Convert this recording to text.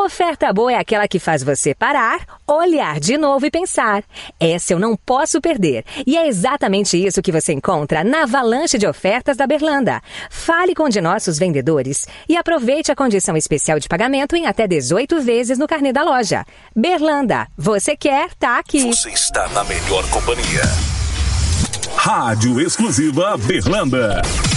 Oferta boa é aquela que faz você parar, olhar de novo e pensar. Essa eu não posso perder. E é exatamente isso que você encontra na avalanche de ofertas da Berlanda. Fale com um de nossos vendedores e aproveite a condição especial de pagamento em até 18 vezes no carnê da loja. Berlanda, você quer, tá aqui. Você está na melhor companhia. Rádio Exclusiva Berlanda.